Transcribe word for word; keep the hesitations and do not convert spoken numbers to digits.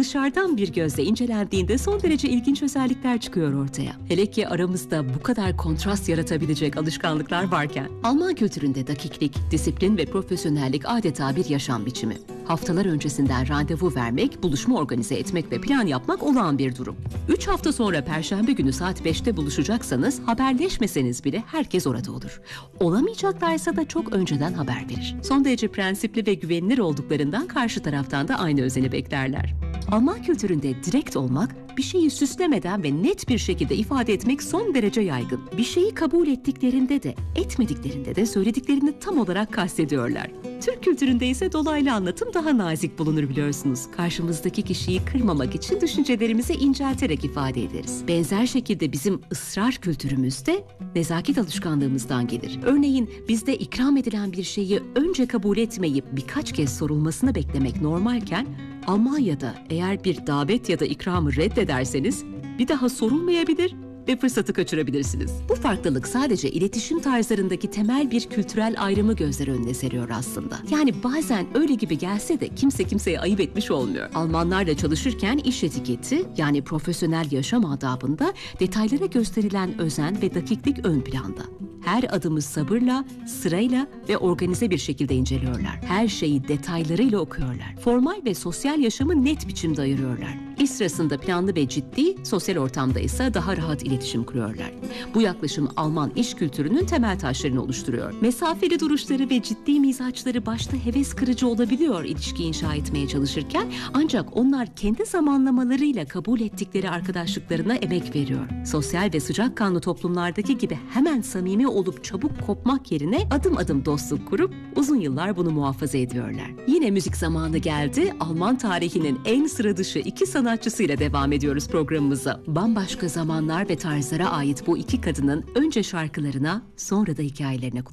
dışarıdan bir gözle incelendiğinde son derece ilginç özellikler çıkıyor ortaya. Hele ki aramızda bu kadar kontrast yaratabilecek alışkanlıklar varken. Alman kültüründe dakiklik, disiplin ve profesyonellik adeta bir yaşam biçimi. Haftalar öncesinden randevu vermek, buluşma organize etmek ve plan yapmak olağan bir durum. Üç hafta sonra Perşembe günü saat beşte buluşacaksanız haberleşmeseniz bile herkes orada olur. Olamayacaklarsa da çok önceden haber verir. Son derece prensipli ve güvenilir olduklarından karşı taraftan da aynı özeni beklerler. Alman kültüründe direkt olmak, bir şeyi süslemeden ve net bir şekilde ifade etmek son derece yaygın. Bir şeyi kabul ettiklerinde de, etmediklerinde de söylediklerini tam olarak kastediyorlar. Türk kültüründe ise dolaylı anlatım daha nazik bulunur biliyorsunuz. Karşımızdaki kişiyi kırmamak için düşüncelerimizi incelterek ifade ederiz. Benzer şekilde bizim ısrar kültürümüzde nezaket alışkanlığımızdan gelir. Örneğin bizde ikram edilen bir şeyi önce kabul etmeyip birkaç kez sorulmasını beklemek normalken, Almanya'da eğer bir davet ya da ikramı reddederseniz bir daha sorulmayabilir ve fırsatı kaçırabilirsiniz. Bu farklılık sadece iletişim tarzlarındaki temel bir kültürel ayrımı gözler önüne seriyor aslında. Yani bazen öyle gibi gelse de kimse kimseye ayıp etmiş olmuyor. Almanlarla çalışırken iş etiketi, yani profesyonel yaşam adabında detaylara gösterilen özen ve dakiklik ön planda. Her adımı sabırla, sırayla ve organize bir şekilde inceliyorlar. Her şeyi detaylarıyla okuyorlar. Formal ve sosyal yaşamı net biçimde ayırıyorlar. İş sırasında planlı ve ciddi, sosyal ortamda ise daha rahat iletişim kuruyorlar. Bu yaklaşım Alman iş kültürünün temel taşlarını oluşturuyor. Mesafeli duruşları ve ciddi mizaçları başta heves kırıcı olabiliyor ilişki inşa etmeye çalışırken, ancak onlar kendi zamanlamalarıyla kabul ettikleri arkadaşlıklarına emek veriyor. Sosyal ve sıcakkanlı toplumlardaki gibi hemen samimi olup çabuk kopmak yerine adım adım dostluk kurup uzun yıllar bunu muhafaza ediyorlar. Yine müzik zamanı geldi. Alman tarihinin en sıra dışı iki sanatçısıyla devam ediyoruz programımıza. Bambaşka zamanlar ve tarzlara ait bu iki kadının önce şarkılarına, sonra da hikayelerine kulak